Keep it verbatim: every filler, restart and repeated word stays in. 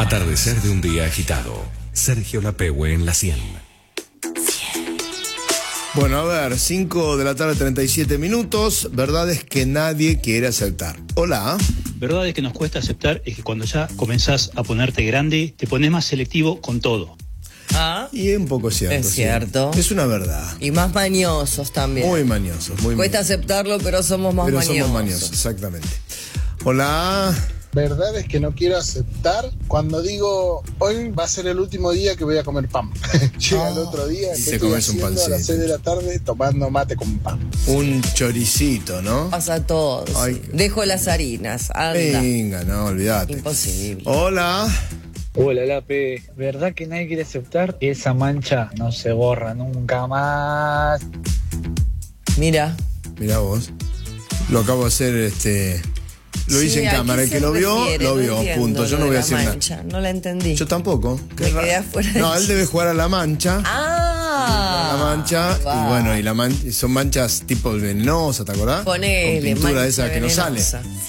Atardecer de un día agitado. Sergio Lapehue en la cien. Bueno, a ver, cinco de la tarde, treinta y siete minutos. Verdades que nadie quiere aceptar. Hola. Verdades que nos cuesta aceptar es que cuando ya comenzás a ponerte grande, te pones más selectivo con todo. Ah, Y es un poco cierto. es sí. cierto. Es una verdad. Y más mañosos también. Muy mañosos, muy Cuesta mañosos. aceptarlo, pero somos más Pero mañosos. somos mañosos, exactamente. Hola. Verdades que no quiero aceptar cuando digo hoy va a ser el último día que voy a comer pan. Llega el otro día, y ¿qué te estoy comes un haciendo a las pancito. seis de la tarde tomando mate con pan? Un choricito, ¿no? Pasa a todos. Ay. Dejo las harinas. Anda. Venga, no, olvídate. Imposible. Hola. Hola Lape, ¿verdad que nadie quiere aceptar? Esa mancha no se borra nunca más. Mira. Mirá vos. Lo acabo de hacer, este... Lo Sí, hice en ¿a qué cámara. El se que lo vio, refiere? lo No vio, entiendo punto. Yo lo no de voy a la decir nada. mancha. No la entendí. Yo tampoco. Qué Me ra- quedé afuera. No, él debe jugar a la mancha. Ah. La mancha, va. y bueno, y la man- son manchas tipo venenosas, ¿te acordás? Ponele, Con pintura mancha de esa que no sale. venenosa.